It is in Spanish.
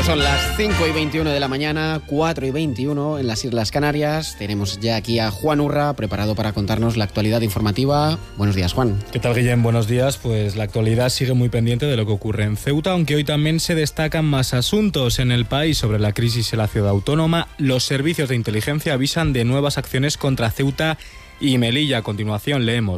Son las 5:21 de la mañana, 4:21 en las Islas Canarias. Tenemos ya aquí a Juan Urra, preparado para contarnos la actualidad informativa. Buenos días, Juan. ¿Qué tal, Guillem? Buenos días. Pues la actualidad sigue muy pendiente de lo que ocurre en Ceuta, aunque hoy también se destacan más asuntos en el país sobre la crisis en la ciudad autónoma. Los servicios de inteligencia avisan de nuevas acciones contra Ceuta y Melilla. A continuación leemos.